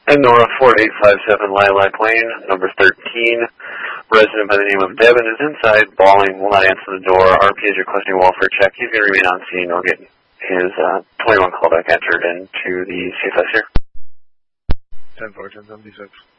Nora 4857 Lilac Lane, number 13. Resident by the name of Devin is inside, bawling, will not answer the door. RP is requesting a welfare check. He's going to remain on scene. We'll get his 21 callback entered into the CFS here. 10-4, 10-76.